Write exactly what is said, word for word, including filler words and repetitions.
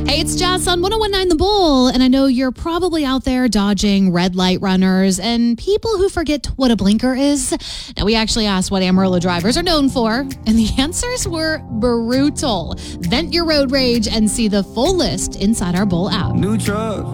Hey, it's Jess on one oh one nine The Bull, and I know you're probably out there dodging red light runners and people who forget what a blinker is. Now, we actually asked what Amarillo drivers are known for, and the answers were brutal. Vent your road rage and see the full list inside our Bull app. New truck.